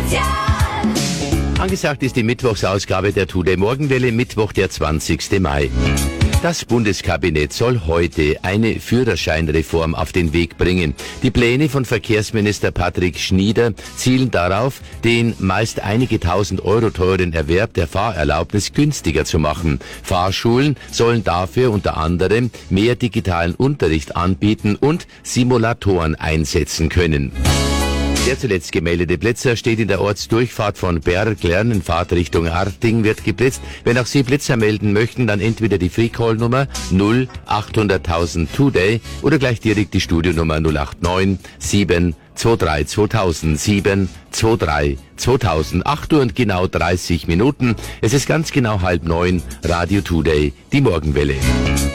Angesagt ist die Mittwochsausgabe der Today Morgenwelle, Mittwoch, der 20. Mai. Das Bundeskabinett soll heute eine Führerscheinreform auf den Weg bringen. Die Pläne von Verkehrsminister Patrick Schnieder zielen darauf, den meist einige tausend Euro teuren Erwerb der Fahrerlaubnis günstiger zu machen. Fahrschulen sollen dafür unter anderem mehr digitalen Unterricht anbieten und Simulatoren einsetzen können. Der zuletzt gemeldete Blitzer steht in der Ortsdurchfahrt von Berglern in Fahrtrichtung Arting, wird geblitzt. Wenn auch Sie Blitzer melden möchten, dann entweder die Free-Call-Nummer 0800.000 Today oder gleich direkt die Studionummer 089 723 2000 723 2000. 8 Uhr und genau 30 Minuten. Es ist ganz genau 8:30. Radio Today, die Morgenwelle.